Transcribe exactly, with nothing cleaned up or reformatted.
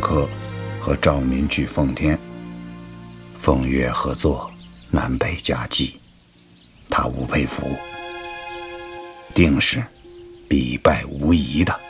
科和赵民拒奉天，奉越合作，南北夹击，他吴佩孚定是必败无疑的。